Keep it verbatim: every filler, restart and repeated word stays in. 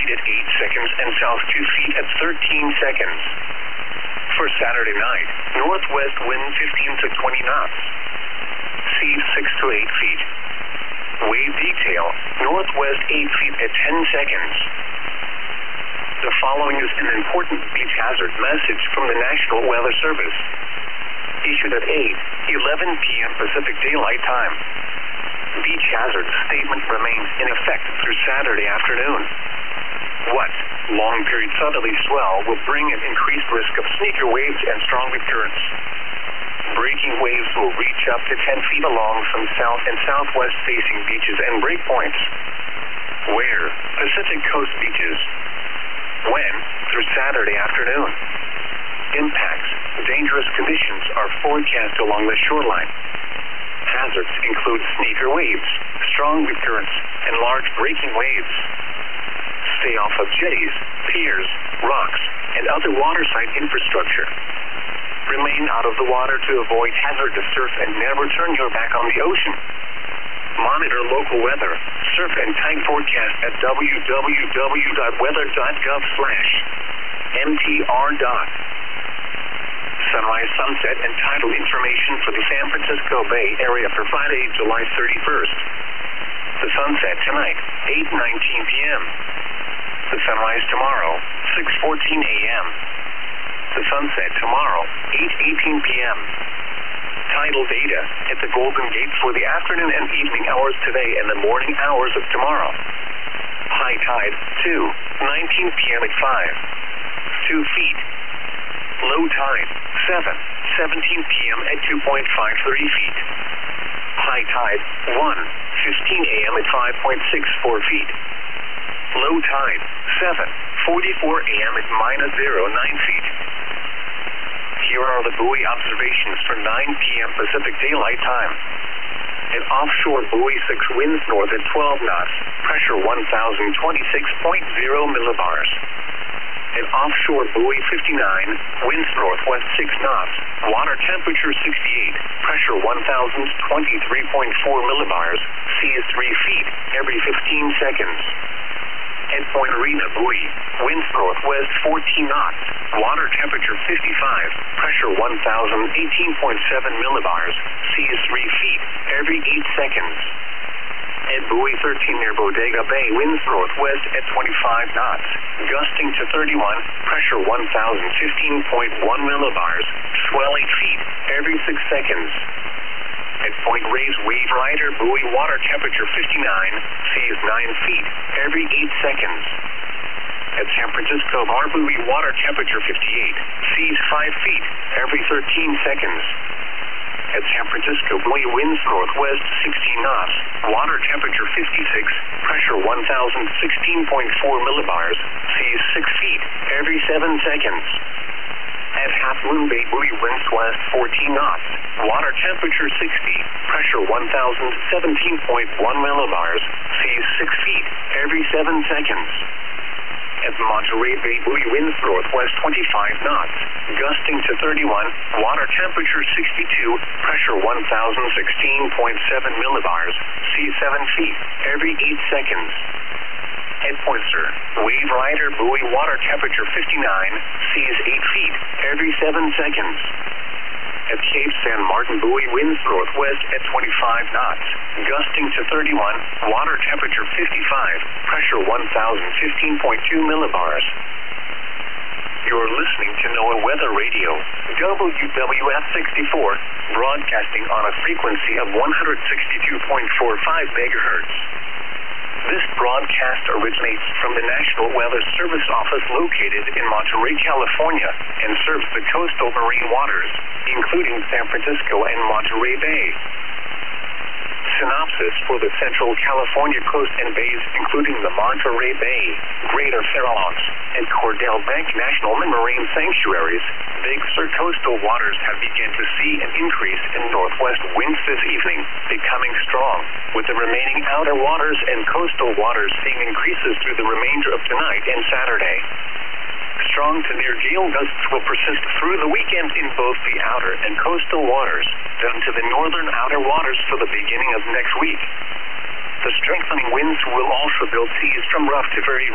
feet at eight seconds and south two feet at thirteen seconds. For Saturday night, northwest wind fifteen to twenty knots. Seas six to eight feet. Wave detail, northwest eight feet at ten seconds. The following is an important beach hazard message from the National Weather Service. Issued at eight eleven p m Pacific Daylight Time. Beach hazard statement remains in effect through Saturday afternoon. What? Long period southerly swell will bring an increased risk of sneaker waves and strong wind currents. Breaking waves will reach up to ten feet along some south and southwest facing beaches and breakpoints. Where? Pacific Coast beaches. When? Through Saturday afternoon. Impacts. Dangerous conditions are forecast along the shoreline. Hazards include sneaker waves, strong wind currents, and large breaking waves. Stay off of jetties, piers, rocks, and other waterside infrastructure. Remain out of the water to avoid hazardous surf and never turn your back on the ocean. Monitor local weather, surf and tide forecast at w w w dot weather dot gov slash m t r. Sunrise, sunset, and tidal information for the San Francisco Bay Area for Friday, July thirty-first. The sunset tonight, eight nineteen p m The sunrise tomorrow, six fourteen a m The sunset tomorrow, eight eighteen p m Tidal data at the Golden Gate for the afternoon and evening hours today and the morning hours of tomorrow. High tide, two nineteen p m at five. two feet. Low tide, seven seventeen p m at two point five three feet. High tide, one fifteen a m at five point six four feet. Low tide, seven forty-four a m at minus zero nine feet. Here are the buoy observations for nine p m Pacific Daylight Time. At offshore buoy six, winds north at twelve knots, pressure one thousand twenty-six point zero millibars. At offshore buoy fifty-nine, winds northwest six knots, water temperature sixty-eight, pressure one thousand twenty-three point four millibars, seas three feet every fifteen seconds. At Point Arena buoy, winds northwest fourteen knots, water temperature fifty-five, pressure one thousand eighteen point seven millibars, seas three feet every eight seconds. At buoy thirteen near Bodega Bay, winds northwest at twenty-five knots, gusting to thirty-one, pressure one thousand fifteen point one millibars, swell eight feet every six seconds. At Point Reyes Wave Rider buoy, water temperature fifty-nine, seas nine feet every eight seconds. At San Francisco Bar buoy, water temperature fifty-eight, seas five feet every thirteen seconds. At San Francisco buoy, winds northwest sixteen knots, water temperature fifty-six, pressure one thousand sixteen point four millibars, seas six feet every seven seconds. At Half Moon Bay buoy, winds west fourteen knots, water temperature sixty, pressure one thousand seventeen point one millibars, seas six feet every seven seconds. At Monterey Bay buoy, winds northwest twenty-five knots, gusting to thirty-one, water temperature sixty-two, pressure one thousand sixteen point seven millibars, seas seven feet every eight seconds. At Point Sur, Wave Rider buoy, water temperature fifty-nine, seas eight feet every seven seconds. At Cape San Martin buoy, winds northwest at twenty-five knots, gusting to thirty-one, water temperature fifty-five, pressure one thousand fifteen point two millibars. You're listening to NOAA Weather Radio, W W F sixty-four, broadcasting on a frequency of one hundred sixty-two point four five megahertz. This broadcast originates from the National Weather Service office located in Monterey, California, and serves the coastal marine waters, including San Francisco and Monterey Bay. Synopsis for the Central California coast and bays, including the Monterey Bay, Greater Farallones, and Cordell Bank National Marine Sanctuaries, Big Sur coastal waters have begun to see an increase in northwest winds this evening, becoming strong, with the remaining outer waters and coastal waters seeing increases through the remainder of tonight and Saturday. Strong to near gale gusts will persist through the weekend in both the outer and coastal waters, down to the northern outer waters for the beginning of next week. The strengthening winds will also build seas from rough to very